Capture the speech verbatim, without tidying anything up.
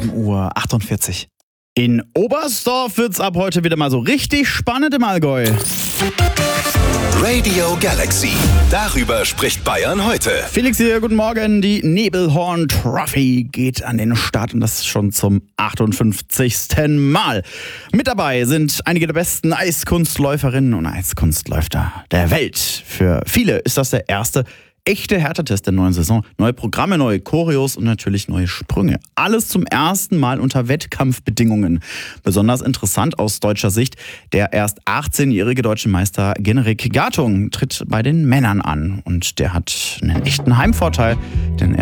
sieben Uhr achtundvierzig. In Oberstdorf wird's ab heute wieder mal so richtig spannend im Allgäu. Radio Galaxy. Darüber spricht Bayern heute. Felix hier, guten Morgen. Die Nebelhorn Trophy geht an den Start und das schon zum achtundfünfzigsten Mal. Mit dabei sind einige der besten Eiskunstläuferinnen und Eiskunstläufer der Welt. Für viele ist das der erste echte Härtetest der neuen Saison. Neue Programme, neue Choreos und natürlich neue Sprünge. Alles zum ersten Mal unter Wettkampfbedingungen. Besonders interessant aus deutscher Sicht, der erst achtzehnjährige deutsche Meister Genrik Gartung tritt bei den Männern an. Und der hat einen echten Heimvorteil, denn